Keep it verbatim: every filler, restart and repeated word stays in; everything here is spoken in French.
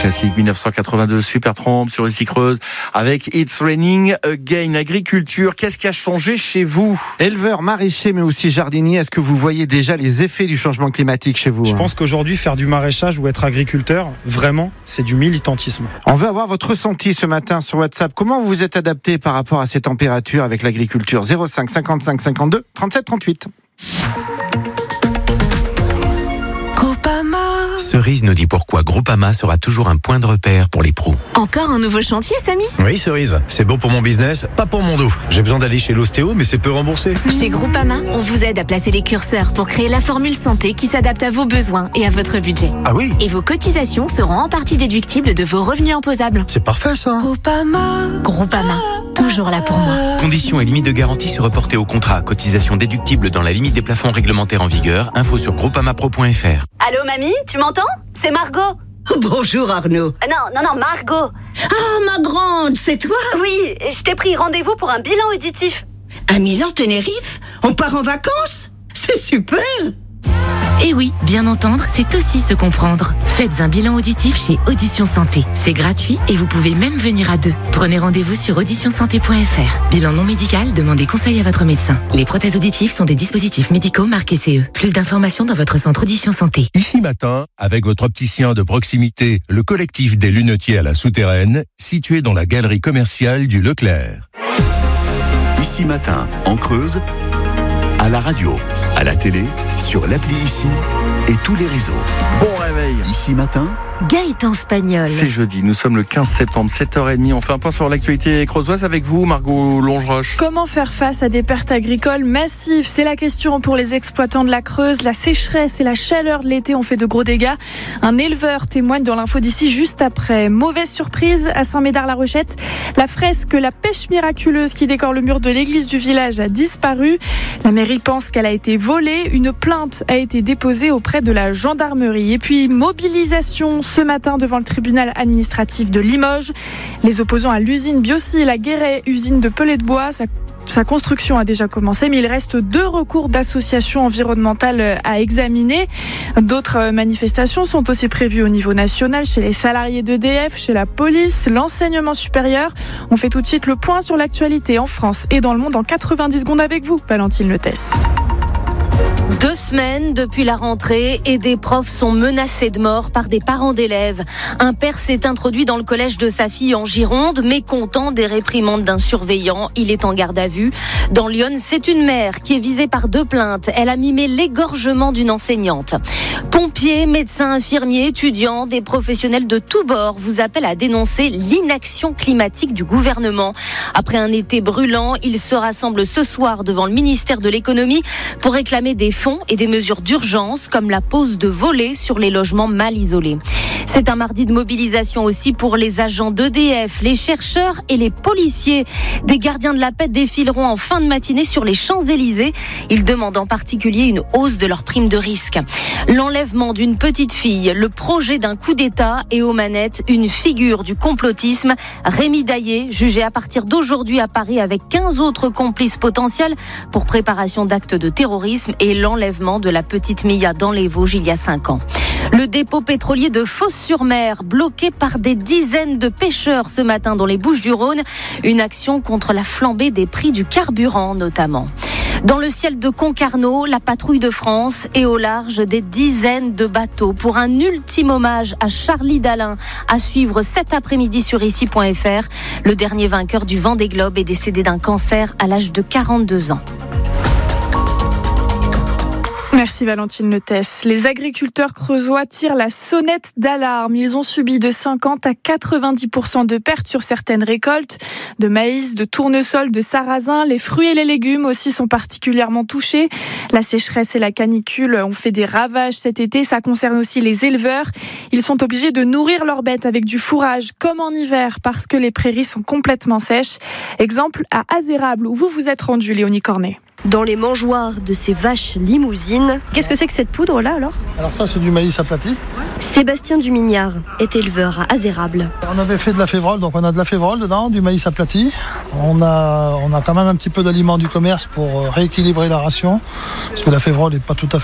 Classique dix-neuf cent quatre-vingt-deux, Supertramp sur ici Creuse avec It's Raining Again. Agriculture, qu'est-ce qui a changé chez vous? Éleveurs, maraîchers, mais aussi jardiniers, est-ce que vous voyez déjà les effets du changement climatique chez vous? Je pense qu'aujourd'hui, faire du maraîchage ou être agriculteur, vraiment, c'est du militantisme. On veut avoir votre ressenti ce matin sur WhatsApp. Comment vous vous êtes adapté par rapport à ces températures avec l'agriculture? zéro cinq cinquante-cinq cinquante-deux trente-sept trente-huit. Cerise nous dit pourquoi Groupama sera toujours un point de repère pour les pros. Encore un nouveau chantier, Samy? Oui, Cerise, c'est bon pour mon business, pas pour mon dos. J'ai besoin d'aller chez l'ostéo, mais c'est peu remboursé. Chez Groupama, on vous aide à placer les curseurs pour créer la formule santé qui s'adapte à vos besoins et à votre budget. Ah oui? Et vos cotisations seront en partie déductibles de vos revenus imposables. C'est parfait ça. Groupama. Groupama, toujours là pour moi. Conditions et limites de garantie se reporter au contrat. Cotisation déductible dans la limite des plafonds réglementaires en vigueur. Info sur groupamapro point f r. Allô mamie, tu m'entends? C'est Margot. Bonjour Arnaud. Non, non, non, Margot. Ah, ma grande, c'est toi? Oui, je t'ai pris rendez-vous pour un bilan auditif. À Milan-Tenerife? On part en vacances? C'est super. Et oui, bien entendre, c'est aussi se comprendre. Faites un bilan auditif chez Audition Santé. C'est gratuit et vous pouvez même venir à deux. Prenez rendez-vous sur audition santé point f r. Bilan non médical, demandez conseil à votre médecin. Les prothèses auditives sont des dispositifs médicaux marqués C E. Plus d'informations dans votre centre Audition Santé. Ici matin, avec votre opticien de proximité, le collectif des lunetiers à la Souterraine, situé dans la galerie commerciale du Leclerc. Ici matin, en Creuse, à la radio, à la télé, sur l'appli Ici et tous les réseaux. Bon réveil. Ici matin, Gaëtan Spagnol. C'est jeudi, nous sommes le quinze septembre, sept heures trente. On fait un point sur l'actualité creusoise avec vous, Margot Longeroche. Comment faire face à des pertes agricoles massives? C'est la question pour les exploitants de la Creuse. La sécheresse et la chaleur de l'été ont fait de gros dégâts. Un éleveur témoigne dans l'info d'ici juste après. Mauvaise surprise à Saint-Médard-la-Rochette. La fresque La Pêche miraculeuse qui décore le mur de l'église du village a disparu. La mairie pense qu'elle a été volée. Une plainte a été déposée auprès de la gendarmerie. Et puis, mobilisation ce matin devant le tribunal administratif de Limoges. Les opposants à l'usine Biosil à Guéret, usine de pellets de bois, sa, sa construction a déjà commencé, mais il reste deux recours d'associations environnementales à examiner. D'autres manifestations sont aussi prévues au niveau national, chez les salariés d'E D F, chez la police, l'enseignement supérieur. On fait tout de suite le point sur l'actualité en France et dans le monde en quatre-vingt-dix secondes avec vous, Valentine Letesse. Deux semaines depuis la rentrée et des profs sont menacés de mort par des parents d'élèves. Un père s'est introduit dans le collège de sa fille en Gironde, mécontent des réprimandes d'un surveillant. Il est en garde à vue. Dans l'Yonne, c'est une mère qui est visée par deux plaintes. Elle a mimé l'égorgement d'une enseignante. Pompiers, médecins, infirmiers, étudiants, des professionnels de tous bords vous appellent à dénoncer l'inaction climatique du gouvernement. Après un été brûlant, ils se rassemblent ce soir devant le ministère de l'économie pour réclamer des fonds et des mesures d'urgence comme la pose de volets sur les logements mal isolés. C'est un mardi de mobilisation aussi pour les agents d'E D F, les chercheurs et les policiers. Des gardiens de la paix défileront en fin de matinée sur les Champs-Élysées. Ils demandent en particulier une hausse de leur prime de risque. L'enlèvement d'une petite fille, le projet d'un coup d'État et aux manettes, une figure du complotisme. Rémi Daillé, jugé à partir d'aujourd'hui à Paris avec quinze autres complices potentiels pour préparation d'actes de terrorisme et l'enlèvement de la petite Mia dans les Vosges il y a cinq ans. Le dépôt pétrolier de Fos-sur-Mer, bloqué par des dizaines de pêcheurs ce matin dans les Bouches-du-Rhône. Une action contre la flambée des prix du carburant notamment. Dans le ciel de Concarneau, la patrouille de France est au large des dizaines de bateaux pour un ultime hommage à Charlie Dalin à suivre cet après-midi sur ici point f r. Le dernier vainqueur du Vendée Globe est décédé d'un cancer à l'âge de quarante-deux ans. Merci Valentine Letesse. Les agriculteurs creusois tirent la sonnette d'alarme. Ils ont subi de cinquante à quatre-vingt-dix pour cent de pertes sur certaines récoltes, de maïs, de tournesol, de sarrasin. Les fruits et les légumes aussi sont particulièrement touchés. La sécheresse et la canicule ont fait des ravages cet été. Ça concerne aussi les éleveurs. Ils sont obligés de nourrir leurs bêtes avec du fourrage comme en hiver parce que les prairies sont complètement sèches. Exemple à Azérable où vous vous êtes rendu, Léonie Cornet. Dans les mangeoires de ces vaches limousines. Qu'est-ce que c'est que cette poudre-là alors ? Alors ça, c'est du maïs aplati. Sébastien Dumignard est éleveur à Azérable. On avait fait de la févrole, donc on a de la févrole dedans, du maïs aplati. On a, on a quand même un petit peu d'aliments du commerce pour rééquilibrer la ration, parce que la févrole n'est pas tout à fait